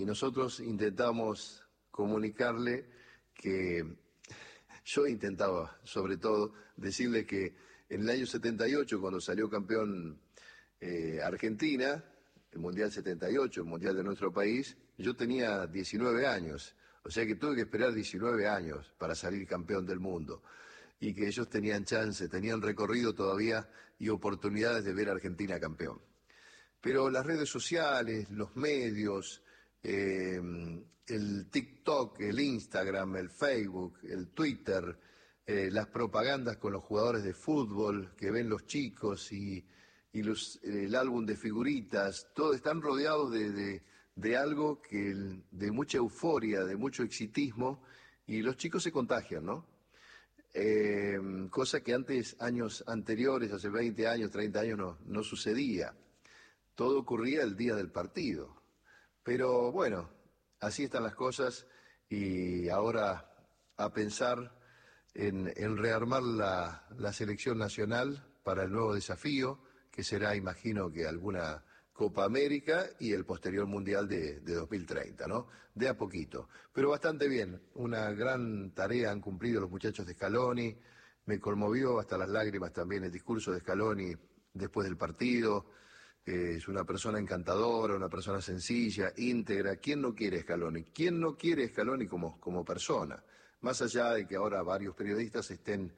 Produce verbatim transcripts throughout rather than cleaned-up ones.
y nosotros intentamos comunicarle que yo intentaba, sobre todo, decirle que en el año setenta y ocho, cuando salió campeón eh, Argentina, el Mundial setenta y ocho, el Mundial de nuestro país, yo tenía diecinueve años, o sea que tuve que esperar diecinueve años para salir campeón del mundo, y que ellos tenían chance, tenían recorrido todavía y oportunidades de ver a Argentina campeón. Pero las redes sociales, los medios, eh, el TikTok, el Instagram, el Facebook, el Twitter, eh, las propagandas con los jugadores de fútbol que ven los chicos y, y los, el álbum de figuritas, todo están rodeados de, de, de algo que de mucha euforia, de mucho exitismo, y los chicos se contagian, ¿no? Eh, cosa que antes, años anteriores, hace veinte años, treinta años, no, no sucedía. Todo ocurría el día del partido. Pero bueno, así están las cosas, y ahora a pensar en, en rearmar la, la selección nacional para el nuevo desafío, que será, imagino, que alguna Copa América y el posterior Mundial de, de dos mil treinta, ¿no? De a poquito. Pero bastante bien, una gran tarea han cumplido los muchachos de Scaloni. Me conmovió hasta las lágrimas también el discurso de Scaloni después del partido. Eh, es una persona encantadora, una persona sencilla, íntegra. ¿Quién no quiere Scaloni? ¿Quién no quiere Scaloni como, como persona? Más allá de que ahora varios periodistas estén,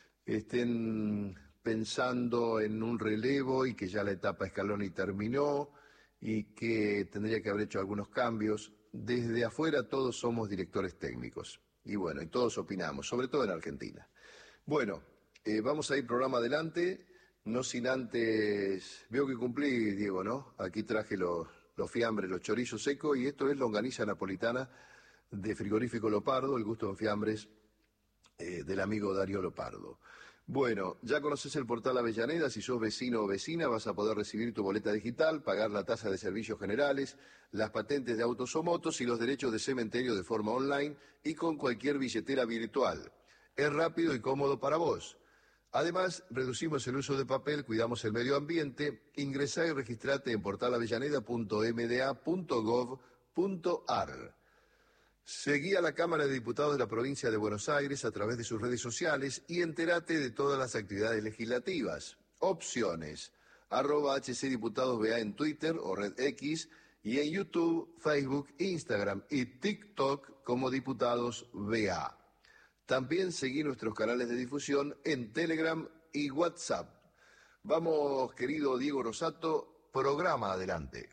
estén pensando en un relevo y que ya la etapa Scaloni terminó y que tendría que haber hecho algunos cambios. Desde afuera todos somos directores técnicos y bueno, y todos opinamos, sobre todo en Argentina. Bueno, eh, vamos a ir programa adelante, no sin antes, veo que cumplí, Diego, ¿no? Aquí traje los, los fiambres, los chorizos secos, y esto es longaniza napolitana de Frigorífico Lopardo, el gusto en fiambres eh, del amigo Darío Lopardo. Bueno, ya conoces el portal Avellaneda. Si sos vecino o vecina vas a poder recibir tu boleta digital, pagar la tasa de servicios generales, las patentes de autos o motos y los derechos de cementerio de forma online y con cualquier billetera virtual. Es rápido y cómodo para vos. Además, reducimos el uso de papel, cuidamos el medio ambiente. Ingresá y registrate en portal avellaneda punto m d a punto gov punto a r. Seguí a la Cámara de Diputados de la Provincia de Buenos Aires a través de sus redes sociales y entérate de todas las actividades legislativas. Opciones, arroba hcdiputadosba en Twitter o Red X, y en YouTube, Facebook, Instagram y TikTok como Diputados B A. También seguí nuestros canales de difusión en Telegram y WhatsApp. Vamos, querido Diego Rosato, programa adelante.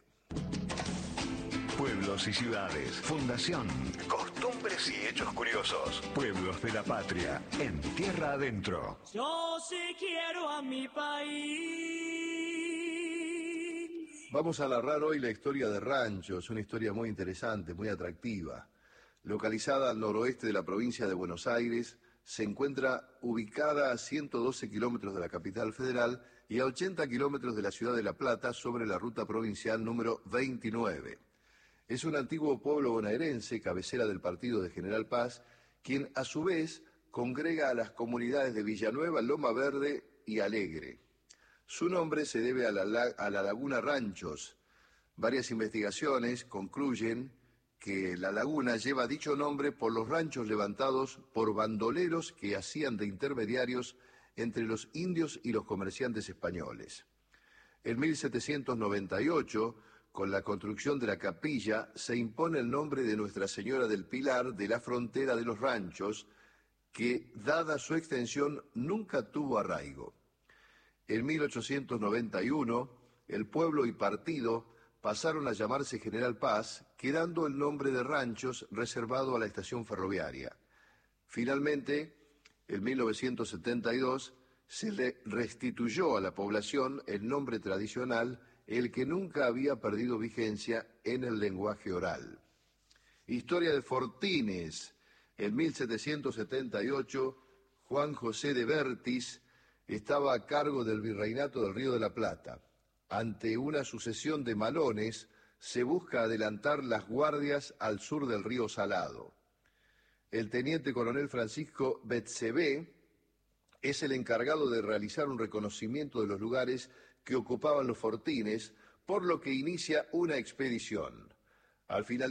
Pueblos y ciudades, fundación, costumbres y hechos curiosos. Pueblos de la patria, en tierra adentro. Yo sí quiero a mi país. Vamos a narrar hoy la historia de Ranchos, una historia muy interesante, muy atractiva. Localizada al noroeste de la provincia de Buenos Aires, se encuentra ubicada a ciento doce kilómetros de la capital federal y a ochenta kilómetros de la ciudad de La Plata, sobre la ruta provincial número veintinueve. Es un antiguo pueblo bonaerense, cabecera del partido de General Paz, quien a su vez congrega a las comunidades de Villanueva, Loma Verde y Alegre. Su nombre se debe a la, a la laguna Ranchos. Varias investigaciones concluyen que la laguna lleva dicho nombre por los ranchos levantados por bandoleros que hacían de intermediarios entre los indios y los comerciantes españoles. En mil setecientos noventa y ocho, con la construcción de la capilla, se impone el nombre de Nuestra Señora del Pilar de la frontera de los ranchos, que, dada su extensión, nunca tuvo arraigo. En mil ochocientos noventa y uno, el pueblo y partido pasaron a llamarse General Paz, quedando el nombre de Ranchos reservado a la estación ferroviaria. Finalmente, en mil novecientos setenta y dos, se le restituyó a la población el nombre tradicional, el que nunca había perdido vigencia en el lenguaje oral. Historia de Fortines. En mil setecientos setenta y ocho, Juan José de Bertis estaba a cargo del virreinato del Río de la Plata. Ante una sucesión de malones, se busca adelantar las guardias al sur del río Salado. El teniente coronel Francisco Betzebé es el encargado de realizar un reconocimiento de los lugares que ocupaban los fortines, por lo que inicia una expedición. Al final